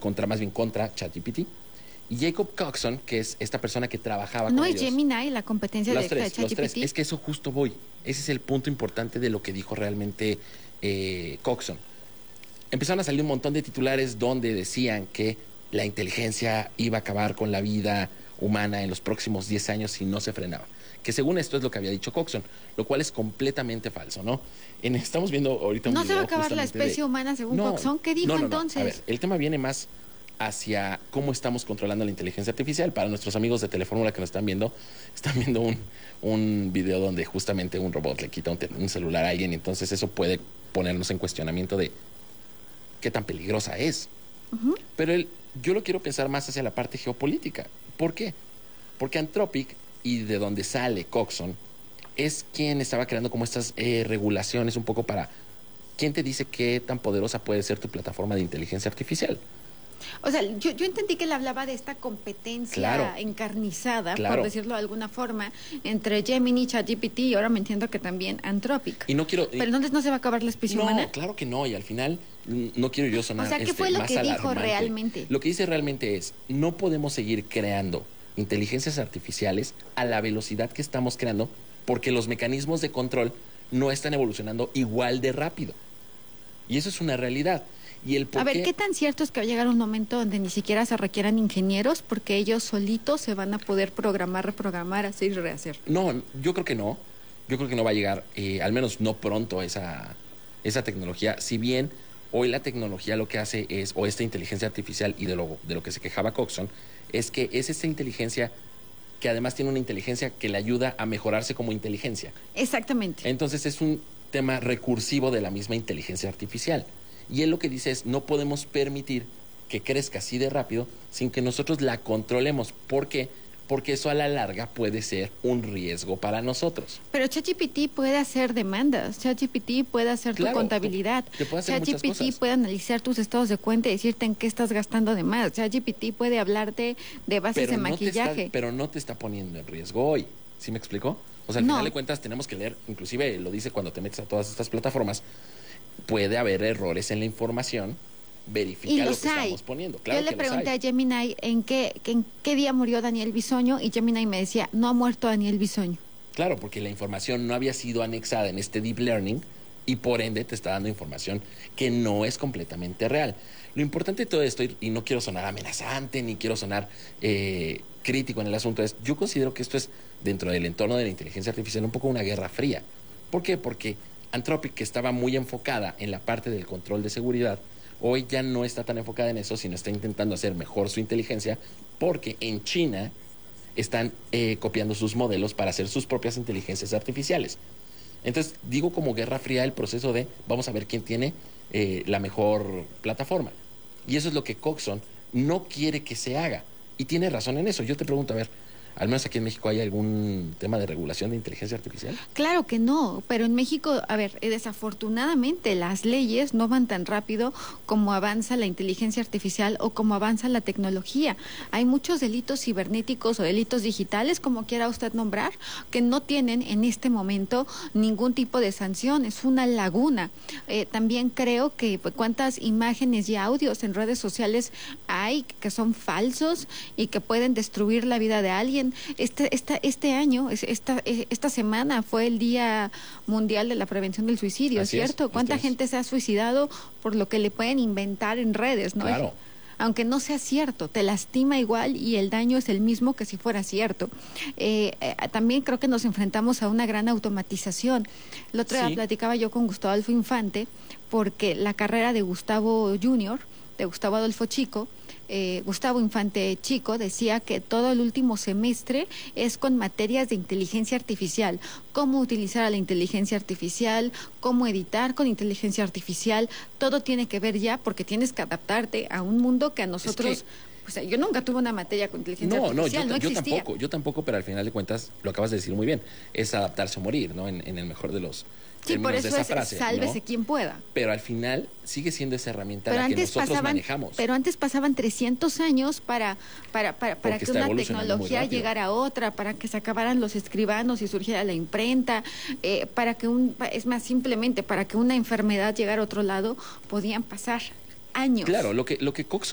más bien contra ChatGPT. Y Jacob Coxon, que es esta persona que trabajaba con ellos. ¿No es Gemini la competencia directa de ChatGPT? Los tres. Es que eso justo voy. Ese es el punto importante de lo que dijo realmente Coxon. Empezaron a salir un montón de titulares donde decían que la inteligencia iba a acabar con la vida humana en los próximos 10 años si no se frenaba. Que según esto es lo que había dicho Coxon, lo cual es completamente falso, ¿no? Estamos viendo ahorita un ¿No video se va a acabar la especie humana según Coxon? ¿Qué dijo entonces? A ver, el tema viene más hacia cómo estamos controlando la inteligencia artificial. Para nuestros amigos de Telefórmula que nos están viendo un video donde justamente un robot le quita un celular a alguien y entonces eso puede ponernos en cuestionamiento de qué tan peligrosa es. Pero yo lo quiero pensar más hacia la parte geopolítica. ¿Por qué? Porque Anthropic, y de donde sale Coxon, es quien estaba creando como estas regulaciones un poco para quién te dice qué tan poderosa puede ser tu plataforma de inteligencia artificial. O sea, yo entendí que él hablaba de esta competencia encarnizada, por decirlo de alguna forma, entre Gemini, ChatGPT y ahora me entiendo que también Anthropic. Y no quiero... ¿Pero entonces no se va a acabar la especie humana? No, claro que no, y al final no quiero yo sonar o sea, ¿qué fue lo que dijo realmente? Lo que dice realmente es, no podemos seguir creando inteligencias artificiales a la velocidad que estamos creando porque los mecanismos de control no están evolucionando igual de rápido. Y eso es una realidad. Y el a ver, ¿qué tan cierto es que va a llegar un momento donde ni siquiera se requieran ingenieros porque ellos solitos se van a poder programar, reprogramar, hacer y rehacer? No, yo creo que no. Yo creo que no va a llegar, al menos no pronto, esa tecnología. Si bien hoy la tecnología lo que hace es, o esta inteligencia artificial y de lo que se quejaba Coxon, es que es esta inteligencia que además tiene una inteligencia que le ayuda a mejorarse como inteligencia. Exactamente. Entonces es un tema recursivo de la misma inteligencia artificial. Y él lo que dice es, no podemos permitir que crezca así de rápido sin que nosotros la controlemos. ¿Por qué? Porque eso a la larga puede ser un riesgo para nosotros. Pero ChatGPT puede hacer demandas, ChatGPT puede hacer tu contabilidad, ChatGPT puede analizar tus estados de cuenta y decirte en qué estás gastando de más, ChatGPT puede hablarte de bases de maquillaje. Pero no te está poniendo en riesgo hoy, ¿sí me explicó? O sea, al final de cuentas tenemos que leer, inclusive lo dice cuando te metes a todas estas plataformas, puede haber errores en la información, verifica lo que estamos poniendo. Claro, yo le pregunté a Gemini en qué día murió Daniel Bisoño y Gemini me decía, no ha muerto Daniel Bisoño. Claro, porque la información no había sido anexada en este deep learning y por ende te está dando información que no es completamente real. Lo importante de todo esto, y no quiero sonar amenazante ni quiero sonar crítico en el asunto, es yo considero que esto es dentro del entorno de la inteligencia artificial un poco una guerra fría. ¿Por qué? Porque Anthropic, que estaba muy enfocada en la parte del control de seguridad, hoy ya no está tan enfocada en eso, sino está intentando hacer mejor su inteligencia, porque en China están copiando sus modelos para hacer sus propias inteligencias artificiales. Entonces, digo como guerra fría el proceso de vamos a ver quién tiene la mejor plataforma. Y eso es lo que Coxon no quiere que se haga. Y tiene razón en eso. Yo te pregunto, a ver, ¿al menos aquí en México hay algún tema de regulación de inteligencia artificial? Claro que no, pero en México, a ver, desafortunadamente las leyes no van tan rápido como avanza la inteligencia artificial o como avanza la tecnología. Hay muchos delitos cibernéticos o delitos digitales, como quiera usted nombrar, que no tienen en este momento ningún tipo de sanción, es una laguna. También creo que cuántas imágenes y audios en redes sociales hay que son falsos y que pueden destruir la vida de alguien. Este año, esta semana fue el Día Mundial de la Prevención del Suicidio, ¿cierto? ¿Cuánta gente se ha suicidado por lo que le pueden inventar en redes, no? Claro. Aunque no sea cierto, te lastima igual y el daño es el mismo que si fuera cierto. También creo que nos enfrentamos a una gran automatización. El otro día platicaba yo con Gustavo Adolfo Infante, porque la carrera de Gustavo Junior, de Gustavo Adolfo Chico, Gustavo Infante Chico decía que todo el último semestre es con materias de inteligencia artificial, cómo utilizar a la inteligencia artificial, cómo editar con inteligencia artificial, todo tiene que ver ya porque tienes que adaptarte a un mundo que a nosotros... O sea, yo nunca tuve una materia con inteligencia artificial, no existía. Yo tampoco, pero al final de cuentas, lo acabas de decir muy bien, es adaptarse o morir, ¿no? En el mejor de los términos por eso de esa frase, sálvese ¿no? quien pueda. Pero al final sigue siendo esa herramienta la que nosotros manejamos. Pero antes pasaban 300 años para que una tecnología llegara a otra, para que se acabaran los escribanos y surgiera la imprenta, simplemente para que una enfermedad llegara a otro lado, podían pasar años. Claro, lo que Coxon